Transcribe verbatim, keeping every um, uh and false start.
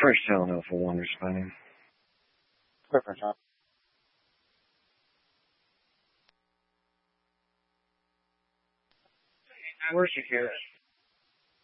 First element for wonder spinning. Perfect, huh? Where's your carrot?